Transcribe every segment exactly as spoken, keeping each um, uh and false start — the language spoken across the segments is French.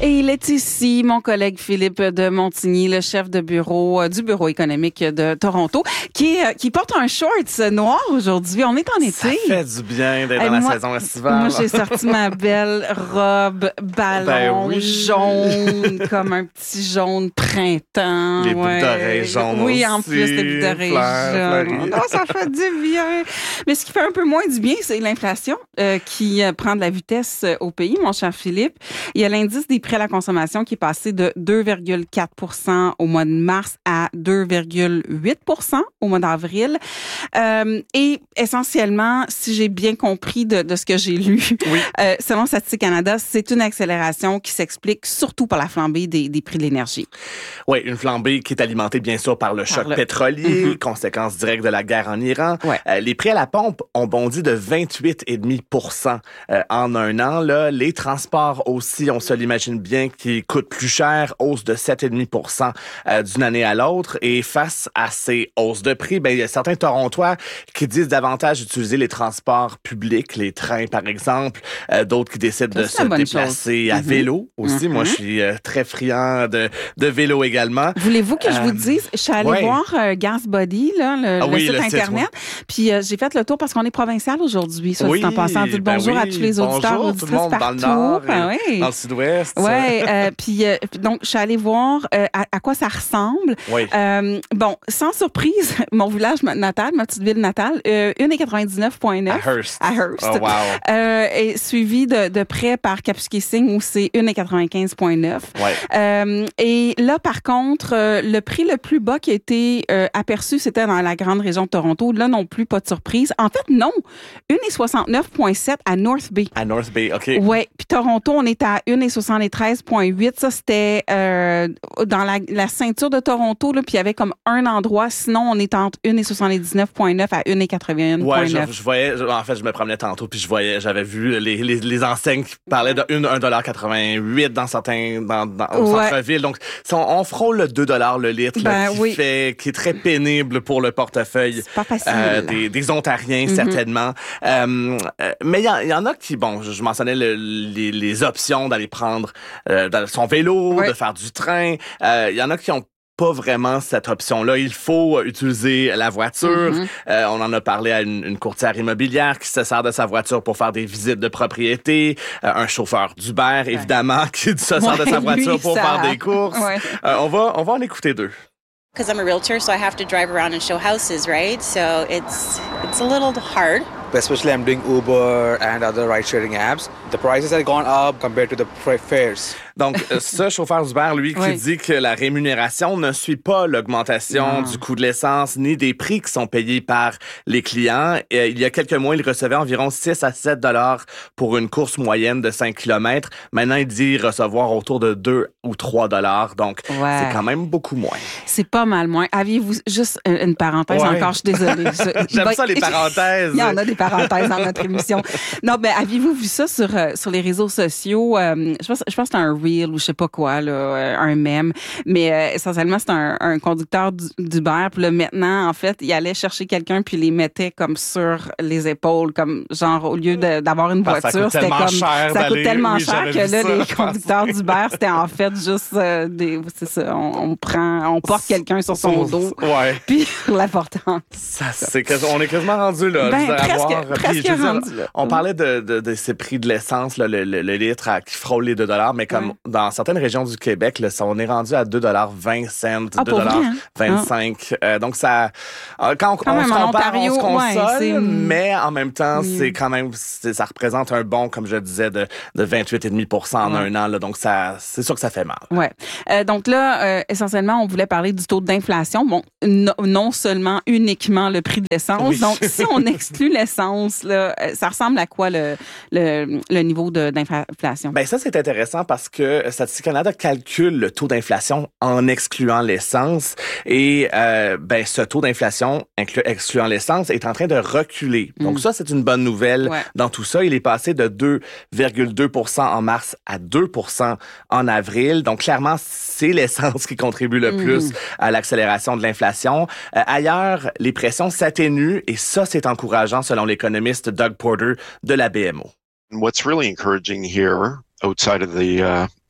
Et il est ici, mon collègue Philippe de Montigny, le chef de bureau euh, du bureau économique de Toronto, qui, est, euh, qui porte un short noir aujourd'hui. On est en été. Ça fait du bien d'être hey, dans moi, la saison estivale. Moi, j'ai sorti ma belle robe ballon ben oui. jaune, comme un petit jaune printemps. Les ouais. boucles d'oreilles jaunes Oui, aussi, en plus, les boucles d'oreilles jaunes. Oh, ça fait du bien. Mais ce qui fait un peu moins du bien, c'est l'inflation euh, qui euh, prend de la vitesse euh, au pays, mon cher Philippe. Il y a l'indice des prix à la consommation qui est passé de deux virgule quatre pour cent au mois de mars à deux virgule huit pour cent au mois d'avril. Euh, et essentiellement, si j'ai bien compris de, de ce que j'ai lu, oui. euh, selon Statistique Canada, c'est une accélération qui s'explique surtout par la flambée des, des prix de l'énergie. Oui, une flambée qui est alimentée bien sûr par le par choc le... pétrolier, mm-hmm. conséquence directe de la guerre en Iran. Ouais. Euh, les prix à la pompe ont bondi de vingt-huit virgule cinq pour cent euh, en un an. Là. Les transports aussi, on se l'imagine bien, qui coûtent plus cher, hausse de sept virgule cinq pour cent euh, d'une année à l'autre. Et face à ces hausses de prix, ben, il y a certains Torontois qui disent davantage d'utiliser les transports publics, les trains par exemple, euh, d'autres qui décident de se déplacer chose. à mm-hmm. vélo aussi. Mm-hmm. Moi, je suis euh, très friand de, de vélo également. Voulez-vous que euh, je vous dise, je suis allée ouais. voir euh, Gas Body, là, le, ah, le oui, site le Internet, site, puis euh, j'ai fait le tour parce qu'on est provincial aujourd'hui, soit oui, dit en passant. Dites ben bonjour oui, à tous les auditeurs, bonjour, auditrices tout le monde partout. Dans le nord, ben, oui. dans le sud-ouest. Oui, euh, puis euh, donc je suis allée voir euh, à, à quoi ça ressemble. Oui. Euh, bon, sans surprise, mon village natal, ma petite ville natale, euh, un virgule quatre-vingt-dix-neuf virgule neuf à Hearst. À Hearst. Oh, wow. Euh, est suivi de, de près par Kapuskasing où c'est un virgule quatre-vingt-quinze virgule neuf. Ouais. Euh, et là, par contre, euh, le prix le plus bas qui a été euh, aperçu, c'était dans la grande région de Toronto. Là non plus, pas de surprise. En fait, non. un virgule soixante-neuf virgule sept à North Bay. À North Bay, OK. Oui. Puis Toronto, on est à un virgule soixante-treize virgule huit. Ça, c'était euh, dans la, la ceinture de Toronto. Là, puis il y avait comme un endroit. Sinon, on est entre un virgule soixante-dix-neuf virgule neuf à un virgule quatre-vingt-un virgule neuf. Ouais, je, je voyais, je, en fait, je me promenais tantôt, puis je voyais, j'avais vu les, les, les enseignes qui parlaient de un dollar quatre-vingt-huit dans certains, dans, dans, au ouais. centre-ville. Donc, si on, on frôle le deux dollars le litre, ben, là, qui oui. fait, qui est très pénible pour le portefeuille. C'est pas facile. Euh, des, des Ontariens, mm-hmm. certainement. Euh, euh, mais il y, y en a qui, bon, je, je mentionnais le, les, les options d'aller prendre euh, son vélo, ouais. de faire du train. Il euh, y en a qui ont pas vraiment cette option-là. Il faut utiliser la voiture. Mm-hmm. Euh, on en a parlé à une, une courtière immobilière qui se sert de sa voiture pour faire des visites de propriété. Euh, un chauffeur d'Uber, ouais. évidemment, qui se sert ouais, de sa voiture lui, pour ça... faire des courses. Ouais. Euh, on va, on va en écouter deux. Because I'm a realtor, so I have to drive around and show houses, right? So it's it's a little hard. Especially I'm doing Uber and other ride-sharing apps. The prices have gone up compared to the fares. Donc, ce chauffeur d'Uber, lui, qui oui. dit que la rémunération ne suit pas l'augmentation non. du coût de l'essence ni des prix qui sont payés par les clients. Et il y a quelques mois, il recevait environ six à sept dollars pour une course moyenne de cinq kilomètres. Maintenant, il dit recevoir autour de deux ou trois dollars. Donc, ouais. c'est quand même beaucoup moins. C'est pas mal moins. Aviez-vous, juste une parenthèse ouais. encore, je suis désolée. J'aime va... ça, les parenthèses. Il y en a des parenthèses dans notre émission. Non, mais aviez-vous vu ça sur, sur les réseaux sociaux? Euh, je pense, je pense que c'est un reel ou je sais pas quoi, là, un mème. Mais euh, essentiellement, c'est un, un conducteur d'Uber. Puis là, maintenant, en fait, il allait chercher quelqu'un puis les mettait comme sur les épaules, comme genre, au lieu de, d'avoir une voiture, ah, c'était comme... Ça coûte tellement oui, cher que là, ça, les conducteurs d'Uber, c'était en fait juste euh, des... C'est ça, on, on prend... On porte quelqu'un sur son dos. Ouais. Puis l'important. Ça, c'est que, on est quasiment rendu là. Ben, presque, avoir, presque puis, rendu dire, là. On parlait de, de, de ces prix de l'essence, là, le, le, le litre à, qui frôle les deux dollars, mais comme ouais. dans certaines régions du Québec, là, ça, on est rendu à deux dollars vingt cents, ah, deux dollars vingt-cinq. Ah. Euh, donc, ça, quand on, quand on se compare, Ontario, on se console, ouais, mais en même temps, oui. c'est quand même, c'est, ça représente un bond, comme je disais, de, de vingt-huit virgule cinq pour cent en ouais. un an. Là, donc, ça, c'est sûr que ça fait mal. Ouais. Euh, donc là, euh, essentiellement, on voulait parler du taux d'inflation. Bon, no, non seulement, uniquement le prix de l'essence. Oui. Donc, si on exclut l'essence, là, ça ressemble à quoi le, le, le niveau de, d'inflation? Ben ça, c'est intéressant parce que Statistique Canada calcule le taux d'inflation en excluant l'essence. Et euh, ben ce taux d'inflation, inclu- excluant l'essence, est en train de reculer. Donc mm. ça, c'est une bonne nouvelle ouais. dans tout ça. Il est passé de deux virgule deux pour cent en mars à deux pour cent en avril. Donc clairement, c'est l'essence qui contribue le mm. plus à l'accélération de l'inflation. Euh, ailleurs, les pressions s'atténuent et ça, c'est encourageant selon l'économiste Doug Porter de la B M O. What's really encouraging here, outside of the uh,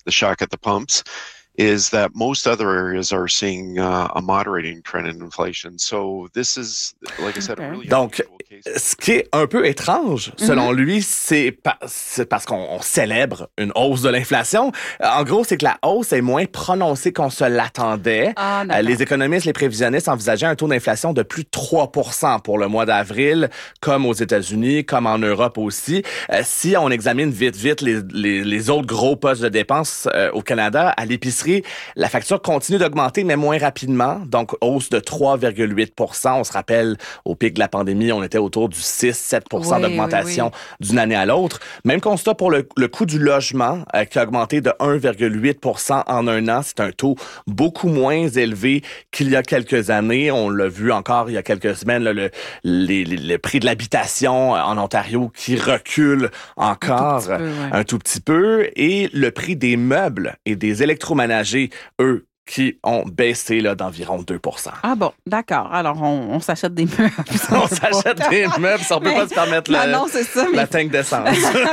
the shock at the pumps, is that most other areas are seeing uh, a moderating trend in inflation. So this is, like I said, a really Donc, ce qui est un peu étrange, selon mm-hmm. lui, c'est, pa- c'est parce qu'on on célèbre une hausse de l'inflation. En gros, c'est que la hausse est moins prononcée qu'on se l'attendait. Ah, euh, les économistes, les prévisionnistes envisageaient un taux d'inflation de plus de trois pour cent pour le mois d'avril, comme aux États-Unis, comme en Europe aussi. Euh, si on examine vite, vite les, les, les autres gros postes de dépenses euh, au Canada, à l'épicerie, la facture continue d'augmenter, mais moins rapidement. Donc, hausse de trois virgule huit pour cent. On se rappelle, au pic de la pandémie, on était autour du six à sept pour cent oui, d'augmentation oui, oui. d'une année à l'autre. Même constat pour le, le coût du logement, euh, qui a augmenté de un virgule huit pour cent en un an. C'est un taux beaucoup moins élevé qu'il y a quelques années. On l'a vu encore il y a quelques semaines, là, le, les, les, le prix de l'habitation en Ontario qui recule encore un tout, peu, ouais. un tout petit peu. Et le prix des meubles et des électroménagers, eux, qui ont baissé là, d'environ deux pour cent. Ah bon, d'accord. Alors, on, on s'achète des meubles. on s'achète pas. des meubles, ça, on ne peut pas se permettre la, non, c'est ça, mais... la tank d'essence.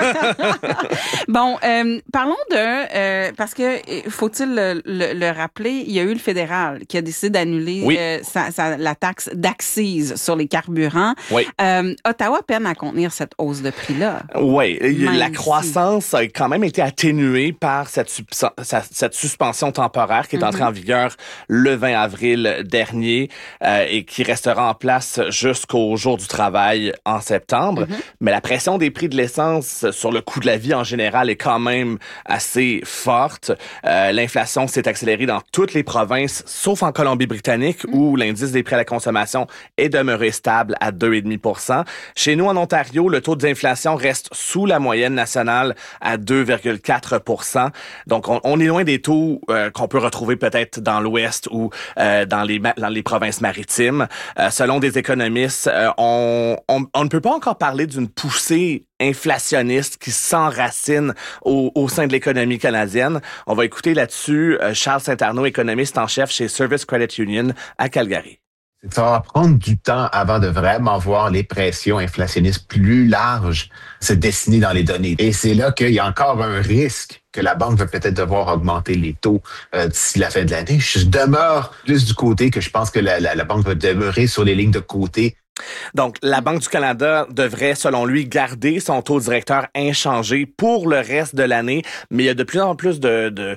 Bon, euh, parlons de... Euh, parce que, faut-il le, le, le rappeler, il y a eu le fédéral qui a décidé d'annuler oui. euh, sa, sa, la taxe d'accise sur les carburants. Oui. Euh, Ottawa peine à contenir cette hausse de prix-là. Oui, la croissance a quand même été atténuée par cette, subs- cette suspension temporaire qui est mm-hmm. entrée en vigueur le vingt avril dernier euh, et qui restera en place jusqu'au jour du travail en septembre. Mm-hmm. Mais la pression des prix de l'essence sur le coût de la vie en général est quand même assez forte. Euh, l'inflation s'est accélérée dans toutes les provinces, sauf en Colombie-Britannique, mm-hmm. où l'indice des prix à la consommation est demeuré stable à deux virgule cinq pour cent. Chez nous, en Ontario, le taux d'inflation reste sous la moyenne nationale à deux virgule quatre pour cent. Donc, on, on est loin des taux euh, qu'on peut retrouver peut-être dans l'Ouest ou euh, dans les dans les provinces maritimes. Euh, selon des économistes, euh, on, on on ne peut pas encore parler d'une poussée inflationniste qui s'enracine au, au sein de l'économie canadienne. On va écouter là-dessus euh, Charles Saint-Arnaud, économiste en chef chez Service Credit Union à Calgary. Ça va prendre du temps avant de vraiment voir les pressions inflationnistes plus larges se dessiner dans les données. Et c'est là qu'il y a encore un risque que la banque va peut-être devoir augmenter les taux euh, d'ici la fin de l'année. Je demeure plus du côté que je pense que la, la, la banque va demeurer sur les lignes de côté. Donc, la Banque du Canada devrait, selon lui, garder son taux directeur inchangé pour le reste de l'année, mais il y a de plus en plus de... de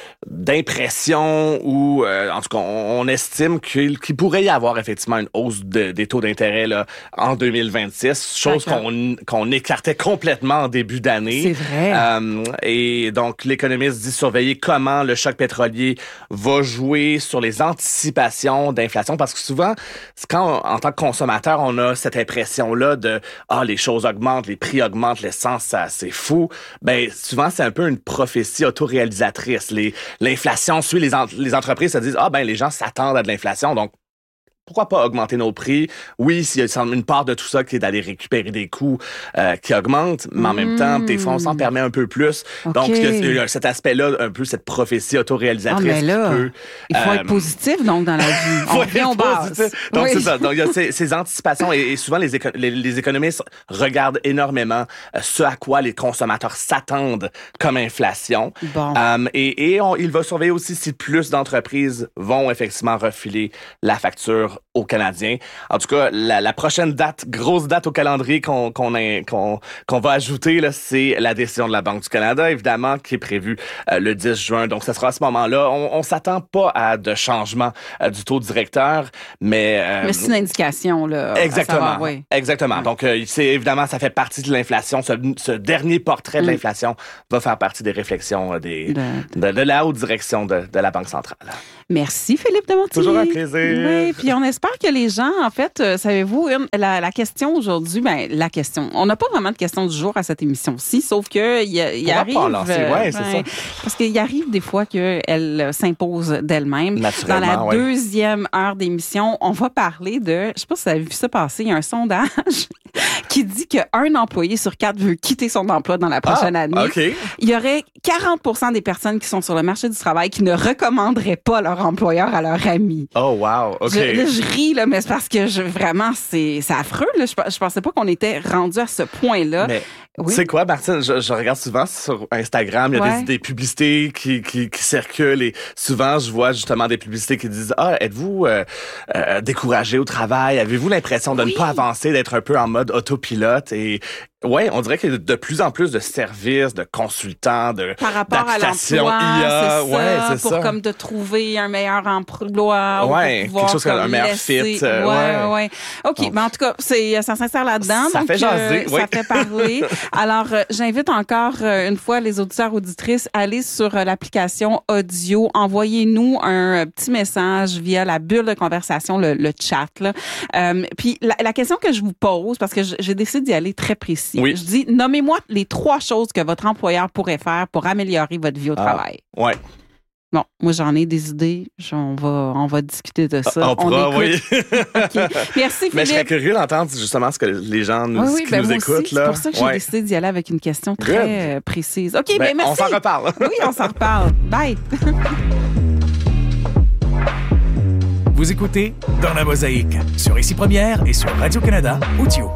d'impression ou euh, en tout cas on, on estime qu'il, qu'il pourrait y avoir effectivement une hausse de, des taux d'intérêt là, en deux mille vingt-six, chose qu'on, qu'on écartait complètement en début d'année. C'est vrai. Euh, et donc l'économiste dit surveiller comment le choc pétrolier va jouer sur les anticipations d'inflation, parce que souvent quand en tant que consommateur on a cette impression là de ah les choses augmentent, les prix augmentent, l'essence ça c'est fou. Ben souvent c'est un peu une prophétie autoréalisatrice. Les L'inflation suit les, en- les entreprises se disent « Ah, ben les gens s'attendent à de l'inflation, donc pourquoi pas augmenter nos prix? » Oui, s'il y a une part de tout ça qui est d'aller récupérer des coûts euh, qui augmentent, mais en mmh. même temps, des fois, on s'en permet un peu plus. Okay. Donc, il y a cet aspect-là, un peu cette prophétie autoréalisatrice. Ah, mais là, qui peut, il faut euh, être positif, donc, dans la vie. On revient aux bases. Donc, oui. c'est ça. Donc, il y a ces, ces anticipations et, et souvent, les, éco- les, les économistes regardent énormément euh, ce à quoi les consommateurs s'attendent comme inflation. Bon. Euh, et et on, il va surveiller aussi si plus d'entreprises vont effectivement refiler la facture aux Canadiens. En tout cas, la, la prochaine date, grosse date au calendrier qu'on, qu'on, a, qu'on, qu'on va ajouter, là, c'est la décision de la Banque du Canada, évidemment, qui est prévue euh, le dix juin. Donc, ce sera à ce moment-là. On, on s'attend pas à de changement euh, du taux directeur, mais... Euh, mais c'est une indication, là. Exactement. Savoir, oui. Exactement. Oui. Donc, euh, c'est évidemment, ça fait partie de l'inflation. Ce, ce dernier portrait de l'inflation mm. va faire partie des réflexions euh, des, de... De, de la haute direction de, de la Banque centrale. Merci, Philippe Demontier. Toujours un plaisir. Oui, puis on espère que les gens, en fait, euh, savez-vous, une, la, la question aujourd'hui, ben la question, on n'a pas vraiment de question du jour à cette émission-ci, sauf que il, il arrive... Pas lancer, euh, ouais, c'est ben, ça. Parce qu'il arrive des fois qu'elle s'impose d'elle-même. Dans la ouais. deuxième heure d'émission, on va parler de, je sais pas si vous avez vu ça passer, il y a un sondage qui qui dit qu'un employé sur quatre veut quitter son emploi dans la prochaine ah, année. Okay. Il y aurait quarante pour cent des personnes qui sont sur le marché du travail qui ne recommanderaient pas leur employeur à leur ami. Oh, wow. OK. Je, là, je ris, là, mais c'est parce que je, vraiment, c'est, c'est affreux. Là. Je, je pensais pas qu'on était rendu à ce point-là. Mais... Oui. Tu sais quoi, Martine, je, je regarde souvent sur Instagram, il y a ouais. des, des publicités qui, qui, qui circulent et souvent, je vois justement des publicités qui disent « Ah, êtes-vous euh, euh, découragé au travail? Avez-vous l'impression de oui. ne pas avancer, d'être un peu en mode autopilote? » Et ouais, on dirait qu'il y a de plus en plus de services, de consultants, de Par rapport à l'emploi, I A. c'est ça, ouais, c'est pour ça. comme de trouver un meilleur emploi. Ouais, ou pour quelque chose comme un meilleur laisser... fit. Euh, ouais, ouais, ouais. OK, mais ben, en tout cas, c'est, ça s'insère là-dedans. Ça donc, fait jaser, euh, oui. Ça fait parler. Alors, euh, j'invite encore euh, une fois les auditeurs, auditrices, à aller sur euh, l'application audio. Envoyez-nous un euh, petit message via la bulle de conversation, le, le chat. Là. Euh, puis la, la question que je vous pose, parce que j'ai décidé d'y aller très précis. Oui. Je dis, nommez-moi les trois choses que votre employeur pourrait faire pour améliorer votre vie au ah, travail. Ouais. Bon, moi, j'en ai des idées. On va, on va discuter de ça. On pourra, on oui. Okay. Merci, Philippe. Mais je serais curieux d'entendre justement ce que les gens nous, oui, oui, qui ben nous moi écoutent. Aussi, là. C'est pour ça que j'ai ouais. décidé d'y aller avec une question très euh, précise. OK, ben, ben merci. On s'en reparle. Oui, on s'en reparle. Bye. Vous écoutez Dans la Mosaïque sur Ici Première et sur Radio-Canada Audio.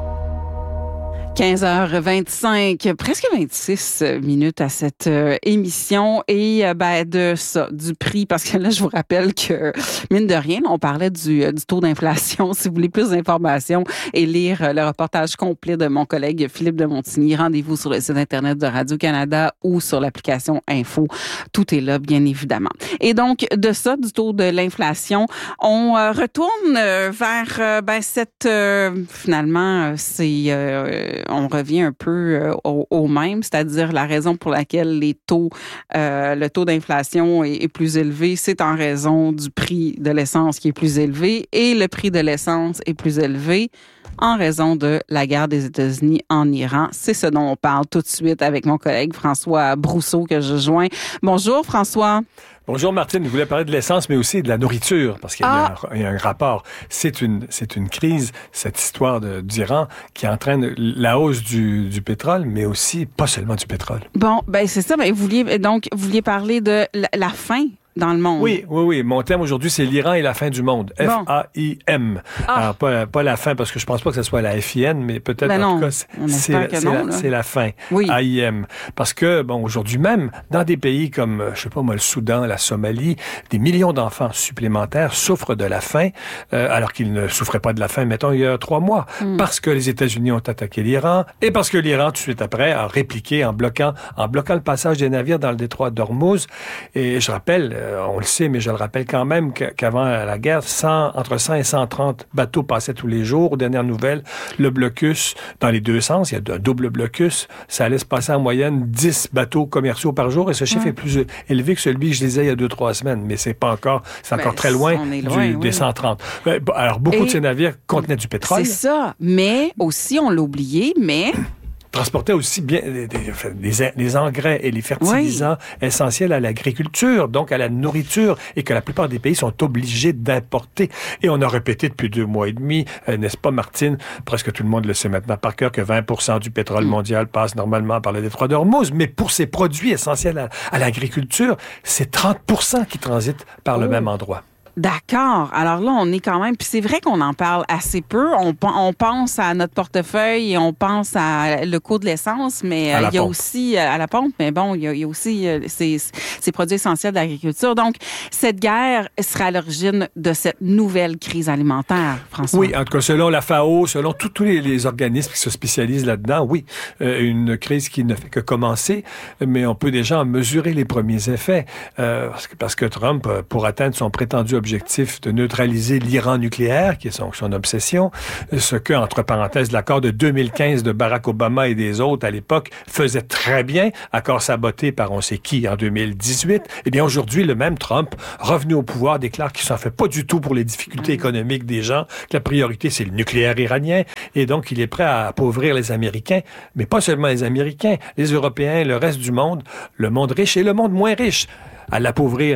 quinze heures vingt-cinq, presque vingt-six minutes à cette euh, émission et euh, ben de ça, du prix, parce que là, je vous rappelle que, mine de rien, on parlait du, euh, du taux d'inflation. Si vous voulez plus d'informations et lire euh, le reportage complet de mon collègue Philippe de Montigny, rendez-vous sur le site Internet de Radio-Canada ou sur l'application Info. Tout est là, bien évidemment. Et donc, de ça, du taux de l'inflation, on euh, retourne euh, vers euh, ben, cette... Euh, finalement, c'est... Euh, on revient un peu euh, au, au même, c'est-à-dire la raison pour laquelle les taux, euh, le taux d'inflation est, est plus élevé, c'est en raison du prix de l'essence qui est plus élevé et le prix de l'essence est plus élevé en raison de la guerre des États-Unis en Iran. C'est ce dont on parle tout de suite avec mon collègue François Brousseau que je joins. Bonjour François. Bonjour Martine, je voulais parler de l'essence, mais aussi de la nourriture, parce qu'il y a, ah. un, il y a un rapport. C'est une, c'est une crise, cette histoire de, d'Iran, qui entraîne la hausse du, du pétrole, mais aussi pas seulement du pétrole. Bon, ben c'est ça. Ben vous vouliez donc vous vouliez parler de la, la faim dans le monde. Oui, oui, oui. Mon thème aujourd'hui, c'est l'Iran et la fin du monde. Bon. F A I M. Ah. Alors, pas, pas la fin, parce que je pense pas que ce soit la F I N, mais peut-être, ben en non. tout cas, c'est, c'est, la, c'est, non, la, c'est la fin. Oui. A I M. Parce que, bon, aujourd'hui même, dans des pays comme, je sais pas moi, le Soudan, la Somalie, des millions d'enfants supplémentaires souffrent de la faim, euh, alors qu'ils ne souffraient pas de la faim, mettons, il y a trois mois. Mm. Parce que les États-Unis ont attaqué l'Iran, et parce que l'Iran, tout de suite après, a répliqué en bloquant, en bloquant le passage des navires dans le détroit d'Ormuz. Et je rappelle, euh, on le sait, mais je le rappelle quand même qu'avant la guerre, cent, entre cent et cent trente bateaux passaient tous les jours. Aux dernières nouvelles, le blocus, dans les deux sens, il y a un double blocus, ça allait se passer en moyenne dix bateaux commerciaux par jour, et ce chiffre ouais. est plus élevé que celui que je lisais il y a deux, trois semaines, mais c'est pas encore, c'est encore ben, très loin, loin du, oui. des cent trente. Alors, beaucoup et de ces navires contenaient du pétrole. C'est ça, mais aussi, on l'a oublié, mais... transportait aussi bien des, des, des engrais et les fertilisants oui. essentiels à l'agriculture, donc à la nourriture, et que la plupart des pays sont obligés d'importer. Et on a répété depuis deux mois et demi, euh, n'est-ce pas, Martine? Presque tout le monde le sait maintenant par cœur que vingt pour cent du pétrole mondial passe normalement par le détroit d'Ormuz, mais pour ces produits essentiels à, à l'agriculture, c'est trente pour cent qui transitent par oh. le même endroit. D'accord. Alors là, on est quand même... Puis c'est vrai qu'on en parle assez peu. On, on pense à notre portefeuille et on pense à le coût de l'essence, mais euh, il y a pompe. aussi... à la pompe, mais bon, il y a, il y a aussi euh, ces, ces produits essentiels de l'agriculture. Donc, cette guerre serait à l'origine de cette nouvelle crise alimentaire, François. Oui, en tout cas, selon la F A O, selon tous les, les organismes qui se spécialisent là-dedans, oui, euh, une crise qui ne fait que commencer, mais on peut déjà en mesurer les premiers effets. Euh, parce, que, parce que Trump, pour atteindre son prétendu objectif de neutraliser l'Iran nucléaire, qui est son, son obsession, ce que, entre parenthèses, l'accord de deux mille quinze de Barack Obama et des autres à l'époque faisait très bien, accord saboté par on sait qui en deux mille dix-huit, eh bien aujourd'hui, le même Trump, revenu au pouvoir, déclare qu'il s'en fait pas du tout pour les difficultés économiques des gens, que la priorité, c'est le nucléaire iranien, et donc il est prêt à appauvrir les Américains, mais pas seulement les Américains, les Européens, le reste du monde, le monde riche et le monde moins riche, à l'appauvrir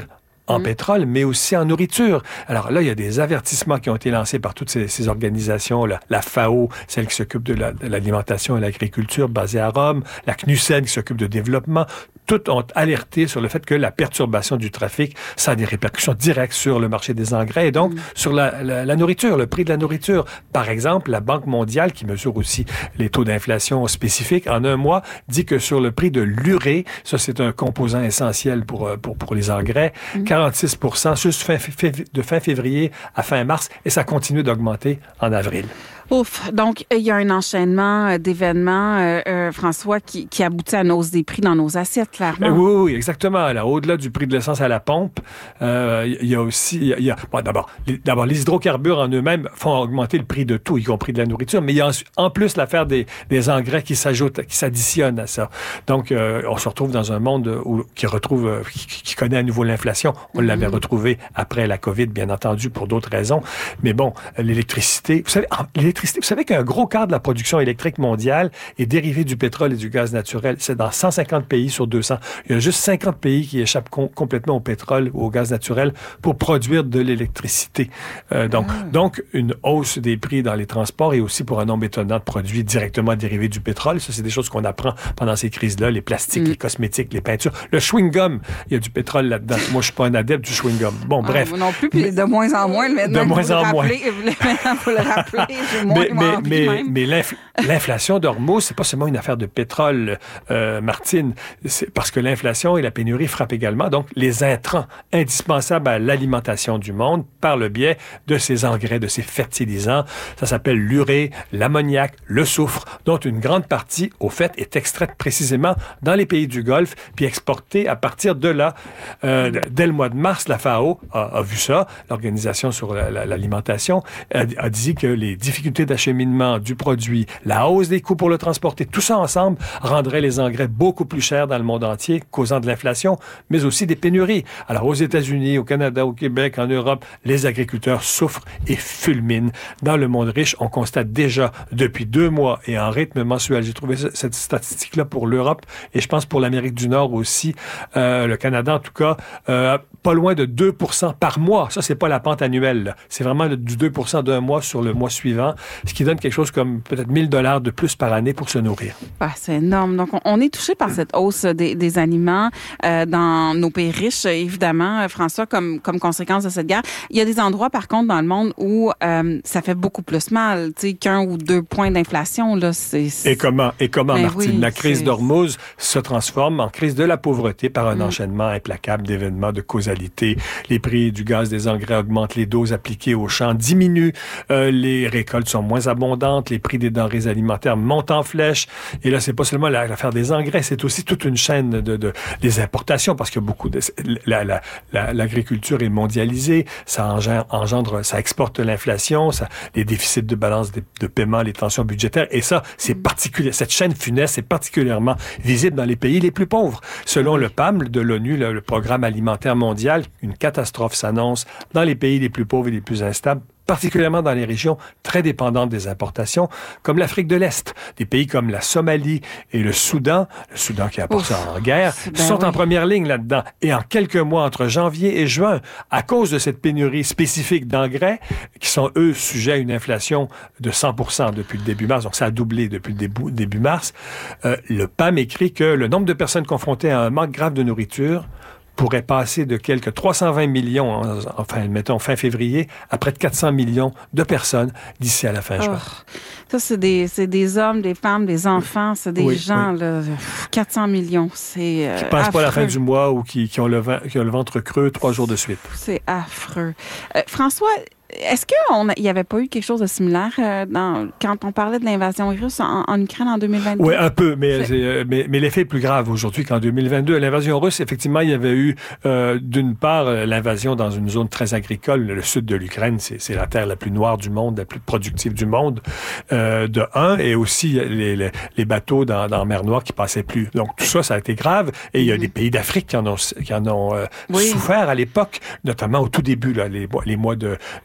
en mmh. pétrole, mais aussi en nourriture. Alors là, il y a des avertissements qui ont été lancés par toutes ces, ces organisations, la, la F A O, celle qui s'occupe de, la, de l'alimentation et l'agriculture basée à Rome, la C N U S E D qui s'occupe de développement. Toutes ont alerté sur le fait que la perturbation du trafic, ça a des répercussions directes sur le marché des engrais et donc mmh. sur la, la, la nourriture, le prix de la nourriture. Par exemple, la Banque mondiale, qui mesure aussi les taux d'inflation spécifiques, en un mois, dit que sur le prix de l'urée, ça c'est un composant essentiel pour, pour, pour les engrais, mmh. quarante-six pour cent juste fin, de fin février à fin mars, et ça continue d'augmenter en avril. Ouf. Donc, il y a un enchaînement d'événements, euh, euh, François, qui, qui aboutit à une hausse des prix dans nos assiettes, clairement. Euh, oui, oui, exactement. Alors, au-delà du prix de l'essence à la pompe, euh, il y a aussi... Il y a, bon, d'abord, les, d'abord, les hydrocarbures en eux-mêmes font augmenter le prix de tout, y compris de la nourriture, mais il y a en, en plus l'affaire des, des engrais qui s'ajoutent, qui s'additionnent à ça. Donc, euh, on se retrouve dans un monde où, qui retrouve, qui, qui connaît à nouveau l'inflation. On mm-hmm. l'avait retrouvé après la COVID, bien entendu, pour d'autres raisons. Mais bon, l'électricité... Vous savez, l'électricité, vous savez qu'un gros quart de la production électrique mondiale est dérivé du pétrole et du gaz naturel. C'est dans cent cinquante pays sur deux cents. Il y a juste cinquante pays qui échappent com- complètement au pétrole ou au gaz naturel pour produire de l'électricité. Euh, donc, ah. donc, une hausse des prix dans les transports et aussi pour un nombre étonnant de produits directement dérivés du pétrole. Ça, c'est des choses qu'on apprend pendant ces crises-là. Les plastiques, mm. les cosmétiques, les peintures. Le chewing-gum, il y a du pétrole là-dedans. Moi, je suis pas un adepte du chewing-gum. Bon, ah, bref. Moi non plus, puis de moins en moins. Maintenant, de moins en moins. Maintenant, faut le rappeler. J'ai moins mais, mais, mais, mais l'infl- l'inflation d'Hormuz, c'est pas seulement une affaire de pétrole, euh, Martine, c'est parce que l'inflation et la pénurie frappent également donc les intrants indispensables à l'alimentation du monde par le biais de ces engrais, de ces fertilisants. Ça s'appelle l'urée, l'ammoniac, le soufre, dont une grande partie, au fait, est extraite précisément dans les pays du Golfe, puis exportée à partir de là. Euh, dès le mois de mars, la F A O a, a vu ça, l'Organisation sur la, la, l'alimentation, a, a dit que les difficultés d'acheminement du produit, la hausse des coûts pour le transporter, tout ça ensemble rendrait les engrais beaucoup plus chers dans le monde entier, causant de l'inflation, mais aussi des pénuries. Alors, aux États-Unis, au Canada, au Québec, en Europe, les agriculteurs souffrent et fulminent. Dans le monde riche, on constate déjà depuis deux mois et en rythme mensuel, j'ai trouvé cette statistique-là pour l'Europe et je pense pour l'Amérique du Nord aussi, euh, le Canada en tout cas, euh, pas loin de deux pour cent par mois. Ça, c'est pas la pente annuelle, là. C'est vraiment le, du deux pour cent d'un mois sur le mois suivant, ce qui donne quelque chose comme peut-être mille dollars de plus par année pour se nourrir. Ah, c'est énorme. Donc, on, on est touché par cette hausse des, des aliments euh, dans nos pays riches, évidemment, François, comme, comme conséquence de cette guerre. Il y a des endroits, par contre, dans le monde où euh, ça fait beaucoup plus mal, tu sais, qu'un ou deux points d'inflation, là, c'est... c'est... Et comment, et comment, ben Martine? Oui, la crise c'est... d'Hormuz se transforme en crise de la pauvreté par un mmh. enchaînement implacable d'événements de causalité. Les prix du gaz, des engrais augmentent, les doses appliquées aux champs diminuent, euh, les récoltes sont moins abondantes, les prix des denrées alimentaires montent en flèche. Et là, c'est pas seulement l'affaire des engrais, c'est aussi toute une chaîne de, de des importations, parce que beaucoup de la, la, la, l'agriculture est mondialisée, ça engendre, engendre ça exporte l'inflation, ça, les déficits de balance de, de paiement, les tensions budgétaires. Et ça, c'est particulier. Cette chaîne funeste est particulièrement visible dans les pays les plus pauvres. Selon le P A M de l'ONU, le, le Programme alimentaire mondial, une catastrophe s'annonce dans les pays les plus pauvres et les plus instables, particulièrement dans les régions très dépendantes des importations, comme l'Afrique de l'Est. Des pays comme la Somalie et le Soudan, le Soudan qui a pour ça en guerre, ben sont oui. en première ligne là-dedans. Et en quelques mois, entre janvier et juin, à cause de cette pénurie spécifique d'engrais, qui sont, eux, sujets à une inflation de cent pour cent depuis le début mars, donc ça a doublé depuis le début, début mars, euh, le P A M écrit que le nombre de personnes confrontées à un manque grave de nourriture pourrait passer de quelques trois cent vingt millions, enfin, mettons, fin février, à près de quatre cents millions de personnes d'ici à la fin juin. Oh, ça, c'est des, c'est des hommes, des femmes, des enfants, c'est des oui, gens, oui. là, quatre cents millions, c'est euh, qui ne passent affreux. pas à la fin du mois ou qui, qui, ont le, qui ont le ventre creux trois jours de suite. C'est affreux. Euh, François, est-ce qu'il n'y avait pas eu quelque chose de similaire euh, dans, quand on parlait de l'invasion russe en, en Ukraine en deux mille vingt-deux? Oui, un peu, mais, c'est... mais, mais l'effet est plus grave aujourd'hui qu'en deux mille vingt-deux. L'invasion russe, effectivement, il y avait eu, euh, d'une part, l'invasion dans une zone très agricole. Le sud de l'Ukraine, c'est, c'est la terre la plus noire du monde, la plus productive du monde, euh, de un, et aussi les, les, les bateaux dans, dans la mer Noire qui passaient plus. Donc, tout ça, ça a été grave. Et il y a mm-hmm. des pays d'Afrique qui en ont, qui en ont euh, oui. souffert à l'époque, notamment au tout début, là, les, les mois de... Euh,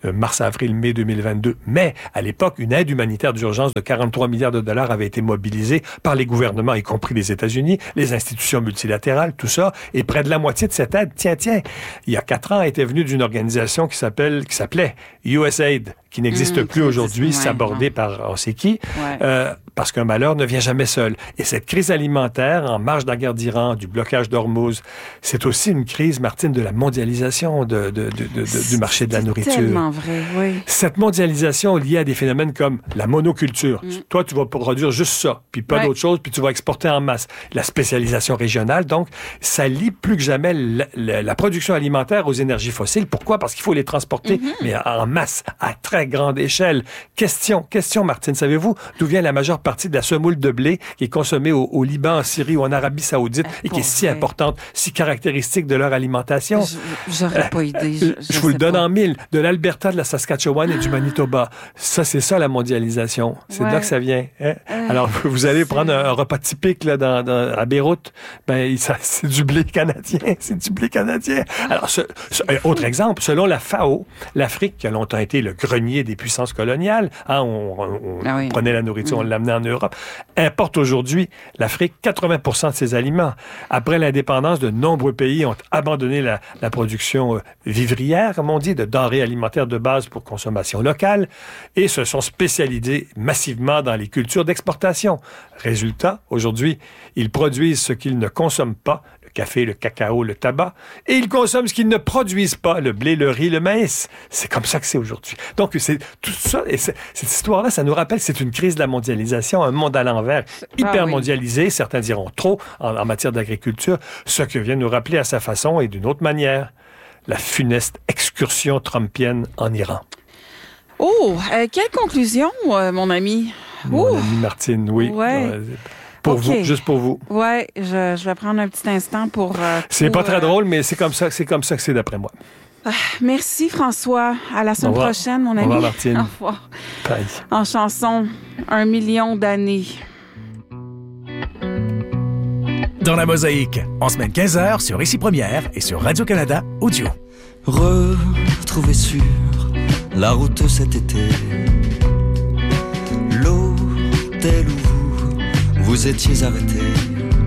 de mars à avril, mai deux mille vingt-deux. Mais, à l'époque, une aide humanitaire d'urgence de quarante-trois milliards de dollars avait été mobilisée par les gouvernements, y compris les États-Unis, les institutions multilatérales, tout ça. Et près de la moitié de cette aide, tiens, tiens, il y a quatre ans, était venue d'une organisation qui s'appelle, qui s'appelait U S A I D, qui n'existe mmh, plus aujourd'hui, ouais, sabordée par on sait qui, ouais. euh, parce qu'un malheur ne vient jamais seul. Et cette crise alimentaire, en marge de la guerre d'Iran, du blocage d'Ormuz, c'est aussi une crise, Martine, de la mondialisation de, de, de, de, de, du marché de la nourriture. C'est tellement vrai, oui. Cette mondialisation est liée à des phénomènes comme la monoculture. Mmh. Toi, tu vas produire juste ça, puis pas ouais. d'autre chose, puis tu vas exporter en masse. La spécialisation régionale, donc, ça lie plus que jamais la, la, la production alimentaire aux énergies fossiles. Pourquoi? Parce qu'il faut les transporter, mmh. mais en masse, à très grande échelle. Question, question, Martine, savez-vous d'où vient la majeure partie de la semoule de blé qui est consommée au, au Liban, en Syrie ou en Arabie Saoudite euh, et qui est si vrai. importante, si caractéristique de leur alimentation? Je, j'aurais euh, pas idée. Je, je, je vous le donne pas. En mille. De l'Alberta, de la Saskatchewan et du Manitoba. Ça, c'est ça, la mondialisation. C'est ouais. de là que ça vient. Hein? Euh, Alors, vous allez prendre un, un repas typique là, dans, dans, à Beyrouth. Ben, ça, c'est du blé canadien. C'est du blé canadien. Alors, ce, ce, autre exemple, selon la F A O, l'Afrique, qui a longtemps été le grenier des puissances coloniales, hein, on, on, ah oui. on prenait la nourriture, mmh. on l'amenait en Europe, importe aujourd'hui, l'Afrique, quatre-vingts pour cent de ses aliments. Après l'indépendance, de nombreux pays ont abandonné la, la production euh, vivrière, comme on dit, de denrées alimentaires de base pour consommation locale, et se sont spécialisés massivement dans les cultures d'exportation. Résultat, aujourd'hui, ils produisent ce qu'ils ne consomment pas, le café, le cacao, le tabac, et ils consomment ce qu'ils ne produisent pas, le blé, le riz, le maïs. C'est comme ça que c'est aujourd'hui. Donc, c'est tout ça, et c'est, cette histoire-là, ça nous rappelle, c'est une crise de la mondialisation, un monde à l'envers, hyper ah, oui. mondialisé, certains diront trop, en, en matière d'agriculture, ce que vient nous rappeler à sa façon et d'une autre manière, la funeste excursion trumpienne en Iran. Oh, euh, quelle conclusion, euh, mon ami? Mon Ouh. ami Martine, oui. Ouais. Pour okay. vous, juste pour vous. Oui, je, je vais prendre un petit instant pour... Euh, c'est pour, pas très euh... drôle, mais c'est comme ça, c'est comme ça que c'est d'après moi. Ah, merci, François. À la semaine prochaine, mon ami. Au revoir, Martine. Au revoir. Bye. En chanson, un million d'années. Dans la mosaïque, en semaine quinze heures sur Ici Première et sur Radio-Canada Audio. Retrouvez sur la route cet été l'hôtel où vous vous étiez arrêté.